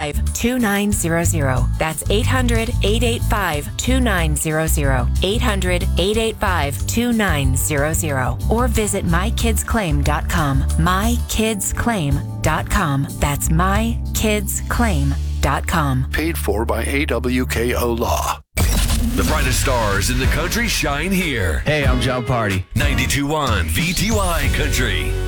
800-885-2900. That's 800-885-2900. 800-885-2900. Or visit mykidsclaim.com. mykidsclaim.com. That's mykidsclaim.com. Paid for by AWKO Law. The brightest stars in the country shine here. Hey, I'm John Party. 92.1 VTY Country.